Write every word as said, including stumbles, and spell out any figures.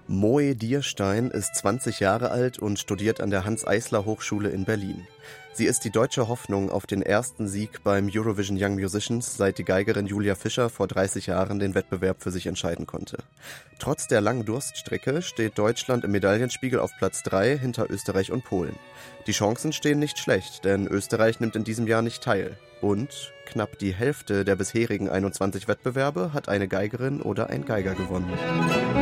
Moe Dierstein ist zwanzig Jahre alt und studiert an der Hanns-Eisler-Hochschule in Berlin. Sie ist die deutsche Hoffnung auf den ersten Sieg beim Eurovision Young Musicians, seit die Geigerin Julia Fischer vor dreißig Jahren den Wettbewerb für sich entscheiden konnte. Trotz der langen Durststrecke steht Deutschland im Medaillenspiegel auf Platz drei hinter Österreich und Polen. Die Chancen stehen nicht schlecht, denn Österreich nimmt in diesem Jahr nicht teil. Und knapp die Hälfte der bisherigen einundzwanzig Wettbewerbe hat eine Geigerin oder ein Geiger gewonnen.